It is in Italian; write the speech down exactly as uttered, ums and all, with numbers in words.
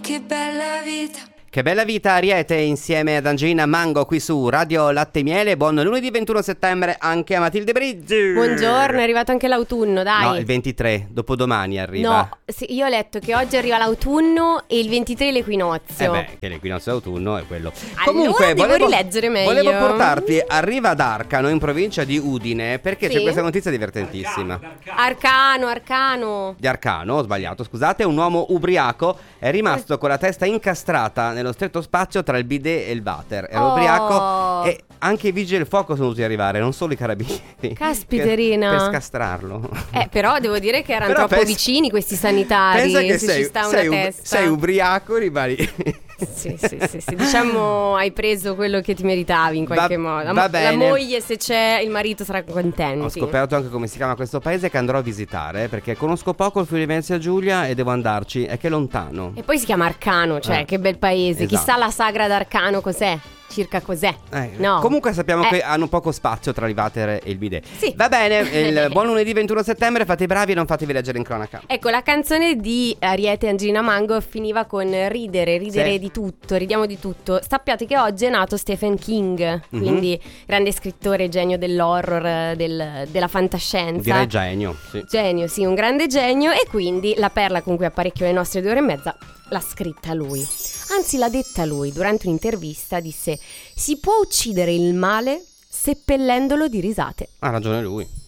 che bella vita. Che bella vita, Ariete, insieme ad Angelina Mango qui su Radio Latte e Miele. Buon lunedì ventuno settembre anche a Matilde Brizzi. Buongiorno, è arrivato anche l'autunno, dai. No, il ventitré, dopodomani arriva. No, sì, io ho letto che oggi arriva l'autunno e il ventitré l'equinozio. Eh beh, che l'equinozio d'autunno è quello. Allora Comunque, devo volevo, rileggere meglio. Volevo portarti a Riva d'Arcano, in provincia di Udine, perché Sì? c'è questa notizia divertentissima. Arcano, Arcano. Di Arcano, ho sbagliato, scusate, un uomo ubriaco è rimasto con la testa incastrata nello stretto spazio tra il bidet e il water. Era Oh. ubriaco e anche i vigili del fuoco sono dovuti arrivare, non solo i carabinieri. Caspiterina. Per, per scastrarlo. Eh, però devo dire che erano Però troppo pensa- vicini questi sanitari. Pensa che se sei, ci sta sei, una ub- testa. sei ubriaco, rimani. Sì, sì, sì, sì. Diciamo hai preso quello che ti meritavi in qualche Va- modo. La, va mo- la bene. moglie, se c'è, il marito sarà contento. Ho scoperto anche come si chiama questo paese che andrò a visitare, perché conosco poco il Friuli Venezia Giulia e devo andarci, è che è lontano. E poi si chiama Arcano, cioè Eh. che bel paese. Esatto. Chissà la sagra d'Arcano cos'è. Circa cos'è. Eh, No. Comunque sappiamo Eh. che hanno poco spazio tra il water e il bidet. Sì. Va bene, il buon lunedì ventuno settembre, fate i bravi e non fatevi leggere in cronaca. Ecco, la canzone di Ariete e Angelina Mango finiva con ridere, ridere Sì. di tutto, ridiamo di tutto. Sappiate che oggi è nato Stephen King, Mhm. quindi grande scrittore, genio dell'horror, del- della fantascienza. Direi genio, sì. Genio, sì, un grande genio. E quindi la perla con cui apparecchio le nostre due ore e mezza l'ha scritta lui. Anzi, l'ha detta lui. Durante un'intervista disse: si può uccidere il male seppellendolo di risate. Ha ragione lui.